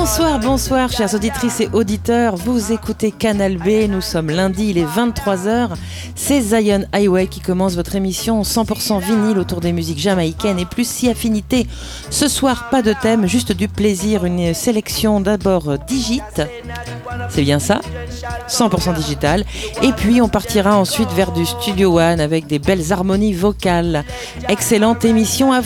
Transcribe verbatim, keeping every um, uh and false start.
Bonsoir, bonsoir, chères auditrices et auditeurs. Vous écoutez Canal B. Nous sommes lundi, il est vingt-trois heures. C'est Zion Highway qui commence votre émission cent pour cent vinyle autour des musiques jamaïcaines et plus si affinité. Ce soir, pas de thème, juste du plaisir. Une sélection d'abord digite. C'est bien ça, cent pour cent digital. Et puis on partira ensuite vers du Studio One avec des belles harmonies vocales. Excellente émission à vous.